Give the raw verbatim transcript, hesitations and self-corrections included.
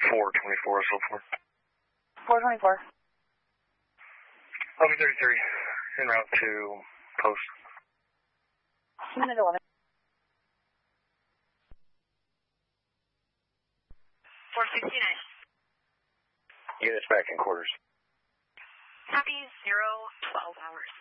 four twenty-four, so forth. four twenty-four. L B thirty-three, en route to post. Minute eleven. four sixty-nine. Units back in quarters. Copy, zero, twelve hours.